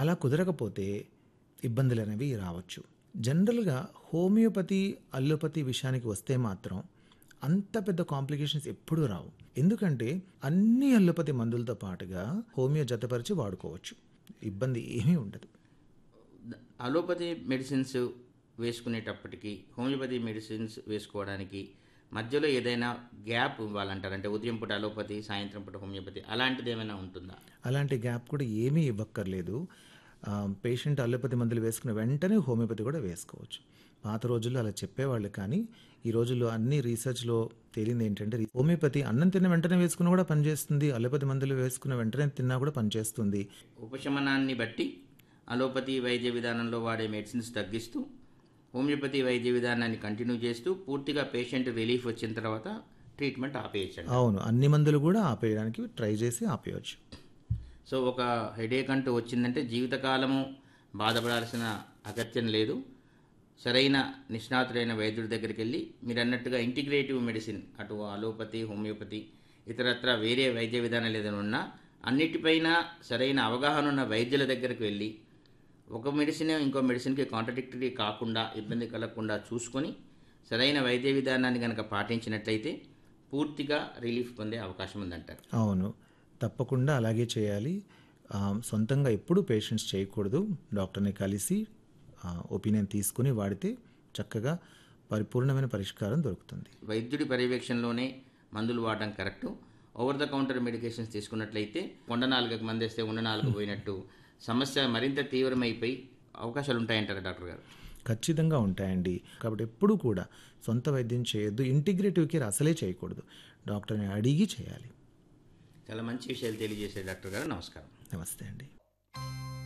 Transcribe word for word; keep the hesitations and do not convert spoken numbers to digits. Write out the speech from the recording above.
అలా కుదరకపోతే ఇబ్బందులు అనేవి రావచ్చు. జనరల్‌గా హోమియోపతి, అల్లోపతి విషయానికి వస్తే మాత్రం అంత పెద్ద కాంప్లికేషన్స్ ఎప్పుడూ రావు. ఎందుకంటే అన్ని అల్లోపతి మందులతో పాటుగా హోమియో జతపరిచి వాడుకోవచ్చు. ఇబ్బంది ఏమీ ఉండదు. అలోపతి మెడిసిన్స్ వేసుకునేటప్పటికి హోమియోపతి మెడిసిన్స్ వేసుకోవడానికి మధ్యలో ఏదైనా గ్యాప్ ఇవ్వాలంటారు? అంటే ఉదయం పూట అలోపతి, సాయంత్రం పూట హోమియోపతి అలాంటిది ఏమైనా ఉంటుందా? అలాంటి గ్యాప్ కూడా ఏమీ ఇవ్వక్కర్లేదు. ఆహ్, పేషెంట్ అల్లోపతి మందులు వేసుకున్న వెంటనే హోమియోపతి కూడా వేసుకోవచ్చు. పాత రోజుల్లో అలా చెప్పేవాళ్ళు కానీ, ఈ రోజుల్లో అన్ని రీసెర్చ్‌లో తేలింది ఏంటంటే హోమియోపతి అన్నం తిన్న వెంటనే వేసుకున్నా కూడా పనిచేస్తుంది. అల్లోపతి మందులు వేసుకున్న వెంటనే తిన్నా కూడా పనిచేస్తుంది. ఉపశమనాన్ని బట్టి అలోపతి వైద్య విధానంలో వాడే మెడిసిన్స్ తగ్గిస్తూ హోమియోపతి వైద్య విధానాన్ని కంటిన్యూ చేస్తూ పూర్తిగా పేషెంట్ రిలీఫ్ వచ్చిన తర్వాత ట్రీట్మెంట్ ఆపేయచ్చండి. అవును. అన్ని మందులు కూడా ఆపేయడానికి ట్రై చేసి ఆపేయొచ్చు. సో ఒక హెడేక్ అంటూ వచ్చిందంటే జీవితకాలము బాధపడాల్సిన అగత్యం లేదు. సరైన నిష్ణాతుడైన వైద్యుడి దగ్గరికి వెళ్ళి మీరు అన్నట్టుగా ఇంటిగ్రేటివ్ మెడిసిన్ అటు అలోపతి, హోమియోపతి, ఇతరత్ర వేరే వైద్య విధానాలు ఏదైనా ఉన్నా అన్నిటిపైన సరైన అవగాహన ఉన్న వైద్యుల దగ్గరికి వెళ్ళి ఒక మెడిసిన్ ఇంకో మెడిసిన్కి కాంట్రడిక్టరీ కాకుండా ఇబ్బంది కలగకుండా చూసుకొని సరైన వైద్య విధానాన్ని కనుక పాటించినట్లయితే పూర్తిగా రిలీఫ్ పొందే అవకాశం ఉందంటారు. అవును. తప్పకుండా అలాగే చేయాలి. ఆహ్, సొంతంగా ఎప్పుడూ పేషెంట్స్ చేయకూడదు. డాక్టర్‌ని కలిసి ఆహ్, ఒపీనియన్ తీసుకొని వాడితే చక్కగా పరిపూర్ణమైన పరిష్కారం దొరుకుతుంది. వైద్యుడి పర్యవేక్షణలోనే మందులు వాడడం correct. Over the counter medications తీసుకున్నట్లయితే కొండ నాలుగకు మందేస్తే ఉండ నాలుగు పోయినట్టు సమస్య మరింత తీవ్రమైపోయి అవకాశాలు ఉంటాయంటారు డాక్టర్ గారు? ఖచ్చితంగా ఉంటాయండి. కాబట్టి ఎప్పుడూ కూడా సొంత వైద్యం చేయొద్దు. ఇంటిగ్రేటివ్ కేర్ అసలే చేయకూడదు. డాక్టర్‌ని అడిగి చేయాలి. చాలా మంచి విషయాలు తెలియజేశారు డాక్టర్ గారు. నమస్కారం. నమస్తే అండి.